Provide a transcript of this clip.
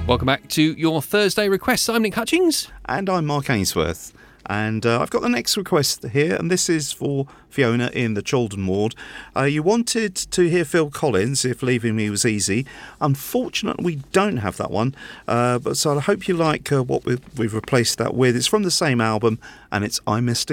Welcome back to your Thursday requests. I'm Nick Hutchings. And I'm Mark Ainsworth. And I've got the next request here, and this is for Fiona in the Chaldon ward. You wanted to hear Phil Collins, If Leaving Me Was Easy. Unfortunately, we don't have that one, but so I hope you like what we've replaced that with. It's from the same album, and it's I Missed a